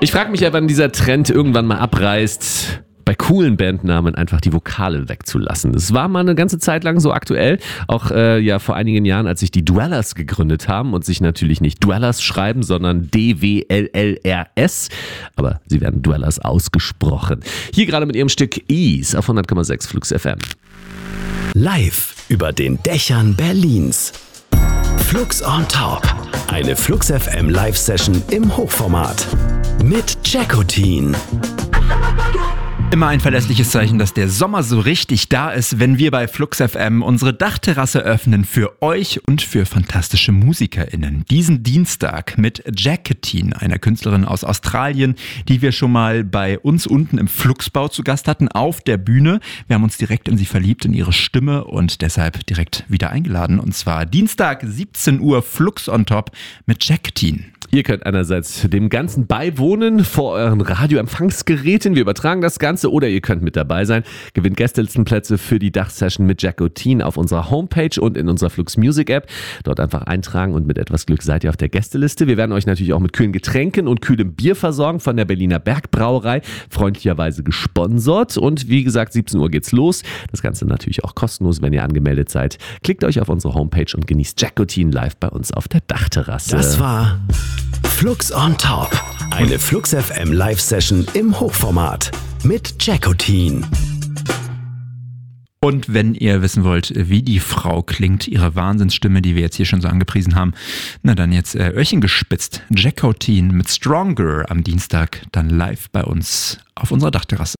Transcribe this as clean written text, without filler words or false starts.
Ich frage mich ja, wann dieser Trend irgendwann mal abreißt, bei coolen Bandnamen einfach die Vokale wegzulassen. Es war mal eine ganze Zeit lang so aktuell, auch vor einigen Jahren, als sich die Dwellers gegründet haben und sich natürlich nicht Dwellers schreiben, sondern DWLLRS, aber sie werden Dwellers ausgesprochen. Hier gerade mit ihrem Stück Ease auf 100,6 Flux FM. Live über den Dächern Berlins. Flux on Top. Eine Flux FM Live-Session im Hochformat. Mit Jackotin. Immer ein verlässliches Zeichen, dass der Sommer so richtig da ist, wenn wir bei Flux FM unsere Dachterrasse öffnen für euch und für fantastische MusikerInnen. Diesen Dienstag mit Jackotin, einer Künstlerin aus Australien, die wir schon mal bei uns unten im Fluxbau zu Gast hatten, auf der Bühne. Wir haben uns direkt in sie verliebt, in ihre Stimme und deshalb direkt wieder eingeladen. Und zwar Dienstag, 17 Uhr, Flux on Top mit Jackotin. Ihr könnt einerseits dem Ganzen beiwohnen vor euren Radioempfangsgeräten. Wir übertragen das Ganze oder ihr könnt mit dabei sein. Gewinnt Gästelistenplätze für die Dachsession mit Jackotin auf unserer Homepage und in unserer Flux Music App. Dort einfach eintragen und mit etwas Glück seid ihr auf der Gästeliste. Wir werden euch natürlich auch mit kühlen Getränken und kühlem Bier versorgen von der Berliner Bergbrauerei. Freundlicherweise gesponsert. Und wie gesagt, 17 Uhr geht's los. Das Ganze natürlich auch kostenlos, wenn ihr angemeldet seid. Klickt euch auf unsere Homepage und genießt Jackotin live bei uns auf der Dachterrasse. Das war Flux on Top. Eine Flux FM Live-Session im Hochformat mit Jackotin. Und wenn ihr wissen wollt, wie die Frau klingt, ihre Wahnsinnsstimme, die wir jetzt hier schon so angepriesen haben, na dann jetzt Öhrchen gespitzt. Jackotin mit Stronger am Dienstag, dann live bei uns auf unserer Dachterrasse.